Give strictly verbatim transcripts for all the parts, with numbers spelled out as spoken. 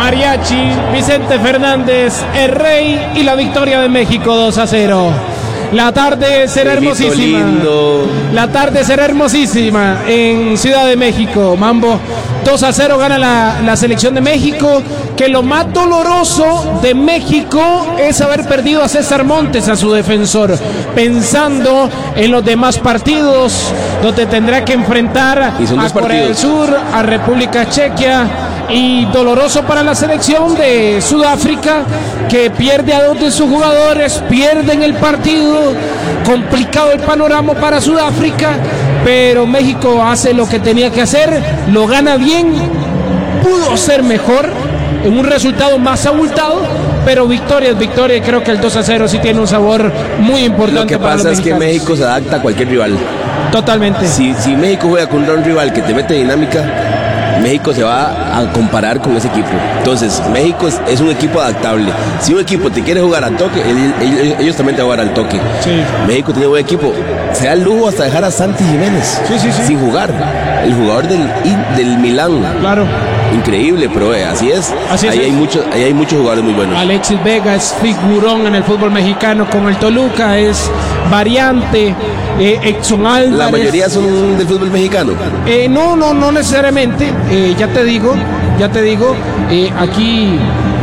Mariachi, Vicente Fernández, el Rey y la victoria de México dos a cero. La tarde será hermosísima. Lindo. La tarde será hermosísima en Ciudad de México. Mambo, dos a cero gana la, la selección de México. Que lo más doloroso de México es haber perdido a César Montes, a su defensor. Pensando en los demás partidos, donde tendrá que enfrentar a Corea partidos. del Sur, a República Chequia. Y doloroso para la selección de Sudáfrica, que pierde a dos de sus jugadores, pierden el partido, complicado el panorama para Sudáfrica, pero México hace lo que tenía que hacer, lo gana bien, pudo ser mejor, en un resultado más abultado, pero victoria es victoria, y creo que el dos a cero sí tiene un sabor muy importante. Lo que para pasa los es que México se adapta a cualquier rival. Totalmente. Si, si México juega con un rival que te mete dinámica, México se va a comparar con ese equipo. Entonces, México es, es un equipo adaptable. Si un equipo te quiere jugar al toque, ellos, ellos también te van a jugar al toque. Sí. México tiene un buen equipo. Se da el lujo hasta dejar a Santi Jiménez sí, sí, sí. sin jugar. El jugador del, del Milán. Claro. Increíble, pero eh, así es. Así ahí, es. Hay muchos, ahí hay muchos jugadores muy buenos. Alexis Vega es figurón en el fútbol mexicano con el Toluca, es variante. Eh, Exxon Álvarez. La mayoría son del fútbol mexicano. Eh, no, no, no necesariamente. Eh, ya te digo, ya te digo, eh, aquí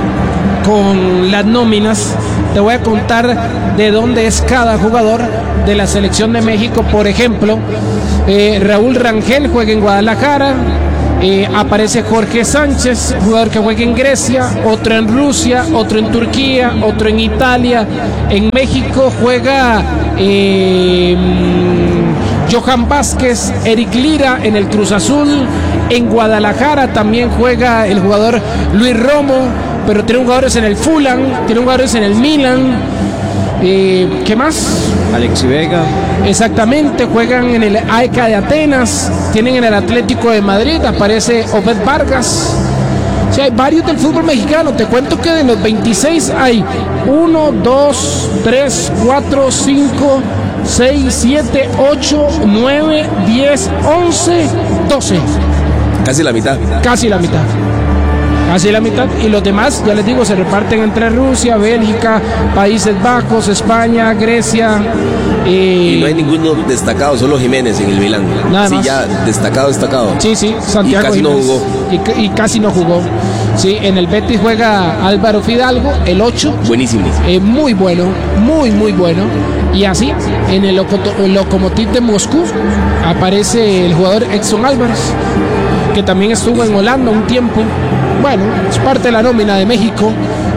con las nóminas te voy a contar de dónde es cada jugador de la selección de México. Por ejemplo, eh, Raúl Rangel juega en Guadalajara. Eh, aparece Jorge Sánchez, jugador que juega en Grecia, otro en Rusia, otro en Turquía, otro en Italia. En México juega eh, Johan Vázquez, Eric Lira en el Cruz Azul. En Guadalajara también juega el jugador Luis Romo, pero tiene jugadores en el Fulham, tiene jugadores en el Milan. Eh, ¿Qué más? Alexis Vega. Exactamente, juegan en el A E C A de Atenas, tienen en el Atlético de Madrid, aparece Obed Vargas. O sea, hay varios del fútbol mexicano. Te cuento que de los veintiséis hay uno, dos, tres, cuatro, cinco, seis, siete, ocho, nueve, diez, once, doce. Casi la mitad. Casi la mitad. Casi la mitad, y los demás, ya les digo, se reparten entre Rusia, Bélgica, Países Bajos, España, Grecia. Eh... Y no hay ninguno destacado, solo Jiménez en el Milán. Nada sí, más. ya destacado, destacado. Sí, sí, Santiago y casi Jiménez. no jugó. Y, y casi no jugó. Sí, en el Betis juega Álvaro Fidalgo, el ocho. Buenísimo. Eh, muy bueno, muy, muy bueno. Y así, en el, Loco el Lokomotiv de Moscú aparece el jugador Exxon Álvarez, que también estuvo en Holanda un tiempo. Bueno, es parte de la nómina de México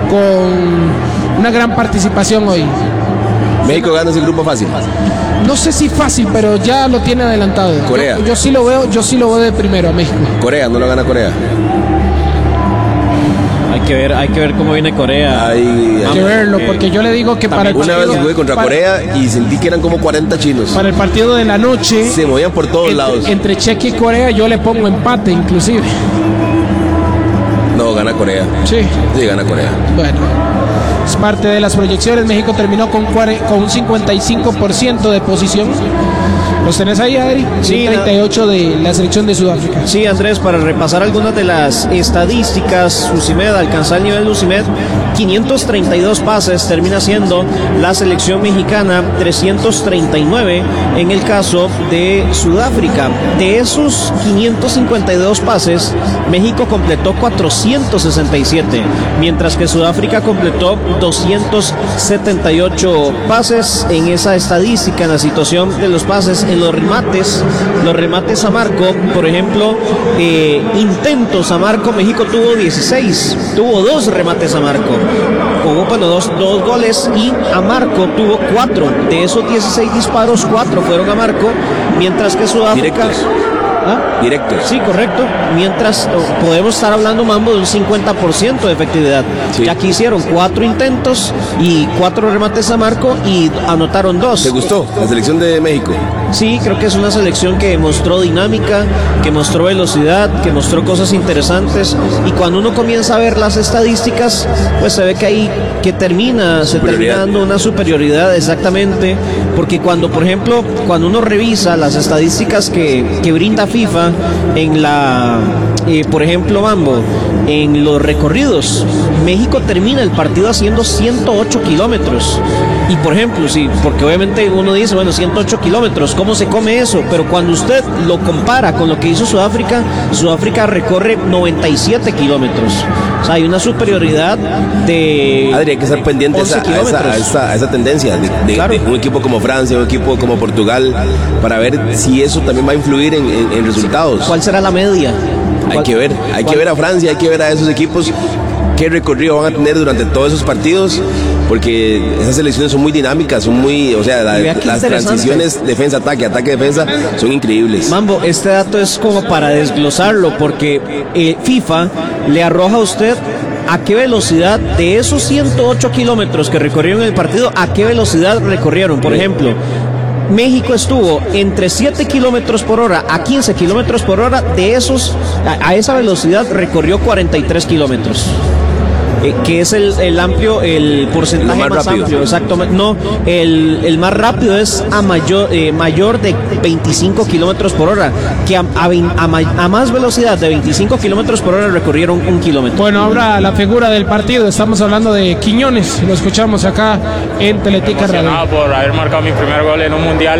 con una gran participación hoy. México gana ese grupo fácil. No sé si fácil, pero ya lo tiene adelantado. Corea. Yo, yo sí lo veo, yo sí lo veo de primero a México. Corea, no lo gana Corea. Hay que ver, hay que ver cómo viene Corea. Hay, hay que verlo, porque yo le digo que para el una partido, vez jugué contra para, Corea y sentí que eran como cuarenta chinos. Para el partido de la noche se movían por todos entre, lados. Entre Chequia y Corea yo le pongo empate inclusive. No, gana Corea. Sí. Sí, gana Corea. Bueno, es parte de las proyecciones. México terminó con, con un cincuenta y cinco por ciento de posición. ¿Los tenés ahí, Adri? Sí, treinta y ocho de la selección de Sudáfrica. Sí, Andrés, para repasar algunas de las estadísticas, Usimed alcanzó el nivel de Usimed, quinientos treinta y dos pases, termina siendo la selección mexicana trescientos treinta y nueve en el caso de Sudáfrica. De esos quinientos cincuenta y dos pases, México completó cuatrocientos sesenta y siete, mientras que Sudáfrica completó doscientos setenta y ocho pases. En esa estadística, en la situación de los pases, en los remates, los remates a marco, por ejemplo, eh, intentos a marco, México tuvo dieciséis, tuvo dos remates a marco, jugó bueno, dos, dos goles, y a marco tuvo cuatro. De esos dieciséis disparos, cuatro fueron a marco, mientras que Sudáfrica... Directos. ¿Ah? Directos. Sí, correcto. Mientras oh, podemos estar hablando, Mambo, de un cincuenta por ciento de efectividad. Sí. Ya que hicieron cuatro intentos y cuatro remates a marco y anotaron dos. ¿Te gustó la selección de México? Sí, creo que es una selección que mostró dinámica, que mostró velocidad, que mostró cosas interesantes, y cuando uno comienza a ver las estadísticas, pues se ve que ahí que termina, se termina dando una superioridad, exactamente, porque cuando, por ejemplo, cuando uno revisa las estadísticas que, que brinda FIFA en la, eh, por ejemplo, Mambo, en los recorridos. México termina el partido haciendo ciento ocho kilómetros. Y por ejemplo, sí, porque obviamente uno dice, bueno, ciento ocho kilómetros, ¿cómo se come eso? Pero cuando usted lo compara con lo que hizo Sudáfrica, Sudáfrica recorre noventa y siete kilómetros. O sea, hay una superioridad de... Adri, hay que estar pendientes a, a, esa, a, esa, a esa tendencia de, de, claro. de un equipo como Francia, un equipo como Portugal, para ver si eso también va a influir en, en, en resultados. ¿Cuál será la media? Hay que ver, hay ¿Cuál? que ver a Francia, hay que ver a esos equipos qué recorrido van a tener durante todos esos partidos, porque esas selecciones son muy dinámicas, son muy, o sea, la, las transiciones defensa-ataque, ataque-defensa son increíbles. Mambo, este dato es como para desglosarlo, porque eh, FIFA le arroja a usted a qué velocidad de esos ciento ocho kilómetros que recorrieron el partido, a qué velocidad recorrieron. Por ejemplo, México estuvo entre siete kilómetros por hora a quince kilómetros por hora, de esos, a, a esa velocidad recorrió cuarenta y tres kilómetros. Eh, que es el, el amplio, el porcentaje más, más amplio, exactamente. No, el, el más rápido es a mayor, eh, mayor de veinticinco kilómetros por hora, que a, a, a, a más velocidad de veinticinco kilómetros por hora recorrieron un kilómetro. Bueno, ahora la figura del partido, estamos hablando de Quiñones, lo escuchamos acá en Teletica Radio. Emocionado por haber marcado mi primer gol en un mundial.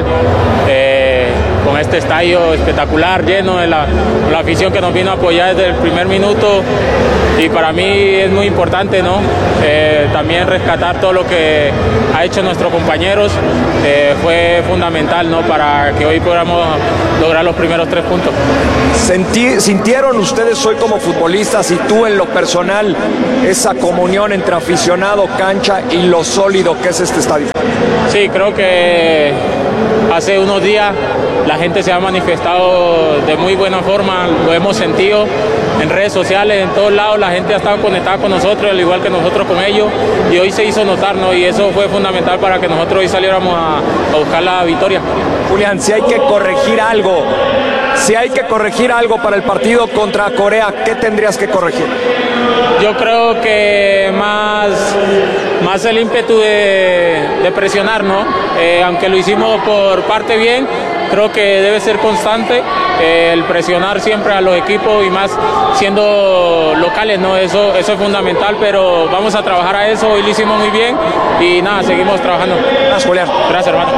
Eh, con este estadio espectacular, lleno de la, la afición que nos vino a apoyar desde el primer minuto, y para mí es muy importante, ¿no? Eh, también rescatar todo lo que ha hecho nuestros compañeros, eh, fue fundamental, ¿no? Para que hoy podamos lograr los primeros tres puntos. Sentí, ¿Sintieron ustedes hoy como futbolistas y tú en lo personal esa comunión entre aficionado, cancha y lo sólido que es este estadio? Sí, creo que hace unos días la gente se ha manifestado de muy buena forma, lo hemos sentido en redes sociales, en todos lados, la gente ha estado conectada con nosotros, al igual que nosotros con ellos, y hoy se hizo notar, ¿no? Y eso fue fundamental para que nosotros hoy saliéramos a, a buscar la victoria. Julián, si hay que corregir algo, si hay que corregir algo para el partido contra Corea, ¿qué tendrías que corregir? Yo creo que más, más el ímpetu de, de presionar, ¿no? Eh, aunque lo hicimos por parte bien, creo que debe ser constante, eh, el presionar siempre a los equipos y más siendo locales, ¿no? Eso, eso es fundamental, pero vamos a trabajar a eso, hoy lo hicimos muy bien y nada, seguimos trabajando. Gracias, Julián. Gracias, hermano.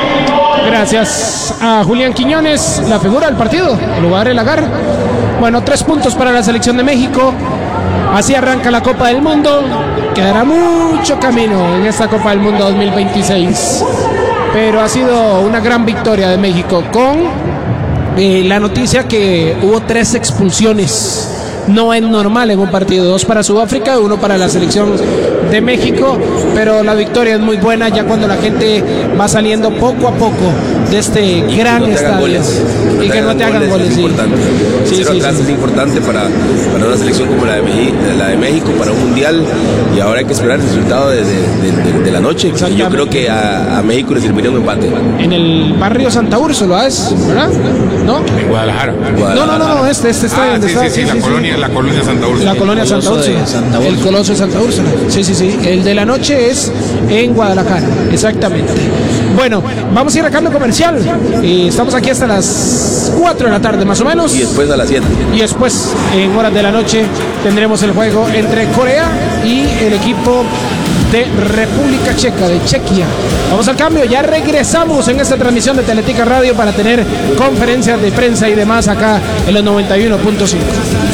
Gracias a Julián Quiñones, la figura del partido, en lugar de Lagar. Bueno, tres puntos para la selección de México. Así arranca la Copa del Mundo. Quedará mucho camino en esta Copa del Mundo dos mil veintiséis. Pero ha sido una gran victoria de México, con eh, la noticia que hubo tres expulsiones. No es normal en un partido, dos para Sudáfrica, uno para la selección de México, pero la victoria es muy buena ya cuando la gente va saliendo poco a poco de este y gran no estadio goles, y que no te hagan goles, es sí. importante. Sí, Cero sí, atrás sí. es importante para, para una selección como la de, México, la de México, para un mundial, y ahora hay que esperar el resultado de, de, de, de la noche. Yo creo que a, a México le serviría un empate. En el barrio Santa Úrsula es, ¿verdad? ¿No? En Guadalajara. Guadalajara. No, no, no, no, este, este está ah, donde sí, está. Sí, sí, sí, la, sí, colonia, sí. la colonia Santa Úrsula. La colonia Santa Úrsula. Santa Úrsula. El Coloso de Santa Úrsula. Sí, sí, sí. El de la noche es en Guadalajara, exactamente. Bueno, vamos a ir a cambio comercial. Y estamos aquí hasta las cuatro de la tarde, más o menos. Y después a las siete. Y después, en horas de la noche, tendremos el juego entre Corea y el equipo de República Checa, de Chequia. Vamos al cambio, ya regresamos en esta transmisión de Teletica Radio para tener conferencias de prensa y demás acá en los noventa y uno punto cinco.